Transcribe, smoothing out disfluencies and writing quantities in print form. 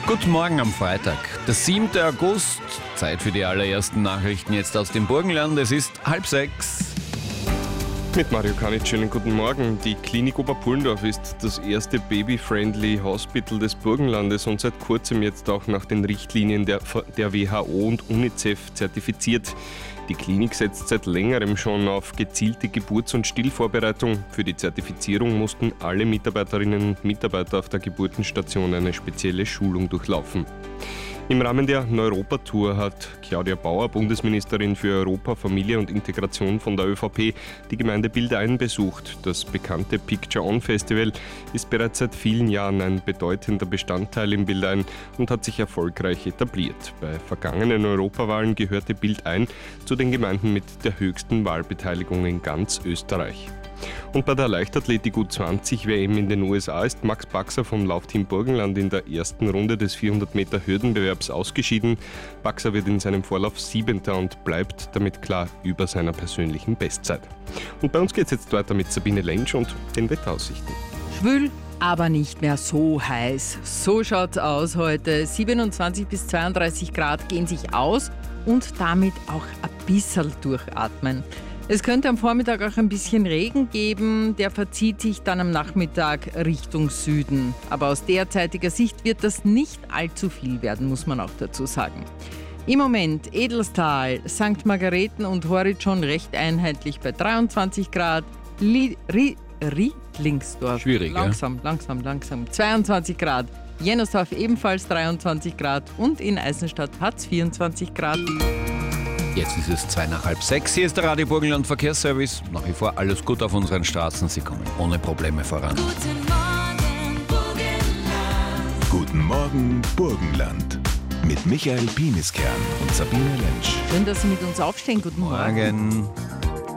Guten Morgen am Freitag, der 7. August. Zeit für die allerersten Nachrichten jetzt aus dem Burgenland. Es ist 5:30. Mit Mario Kanic, schönen guten Morgen. Die Klinik Oberpullendorf ist das erste Baby-Friendly Hospital des Burgenlandes und seit kurzem jetzt auch nach den Richtlinien der WHO und UNICEF zertifiziert. Die Klinik setzt seit längerem schon auf gezielte Geburts- und Stillvorbereitung. Für die Zertifizierung mussten alle Mitarbeiterinnen und Mitarbeiter auf der Geburtenstation eine spezielle Schulung durchlaufen. Im Rahmen der Neuropa-Tour hat Claudia Bauer, Bundesministerin für Europa, Familie und Integration von der ÖVP, die Gemeinde Bildein besucht. Das bekannte Picture-On-Festival ist bereits seit vielen Jahren ein bedeutender Bestandteil in Bildein und hat sich erfolgreich etabliert. Bei vergangenen Europawahlen gehörte Bildein zu den Gemeinden mit der höchsten Wahlbeteiligung in ganz Österreich. Und bei der Leichtathletik U20-WM in den USA ist Max Baxer vom Laufteam Burgenland in der ersten Runde des 400-Meter-Hürdenbewerbs ausgeschieden. Baxer wird in seinem Vorlauf 7. und bleibt damit klar über seiner persönlichen Bestzeit. Und bei uns geht es jetzt weiter mit Sabine Lentsch und den Wetteraussichten. Schwül, aber nicht mehr so heiß. So schaut's aus heute. 27 bis 32 Grad gehen sich aus und damit auch ein bisschen durchatmen. Es könnte am Vormittag auch ein bisschen Regen geben, der verzieht sich dann am Nachmittag Richtung Süden. Aber aus derzeitiger Sicht wird das nicht allzu viel werden, muss man auch dazu sagen. Im Moment Edelstal, St. Margareten und Horridschon recht einheitlich bei 23 Grad, Riedlingsdorf Schwierig, langsam, 22 Grad, Jennersdorf ebenfalls 23 Grad und in Eisenstadt hat es 24 Grad. Jetzt ist es 5:55. Hier ist der Radio Burgenland Verkehrsservice. Nach wie vor alles gut auf unseren Straßen. Sie kommen ohne Probleme voran. Guten Morgen, Burgenland. Guten Morgen, Burgenland. Mit Michael Pieniskern und Sabine Lentsch. Schön, dass Sie mit uns aufstehen. Guten Morgen. Morgen.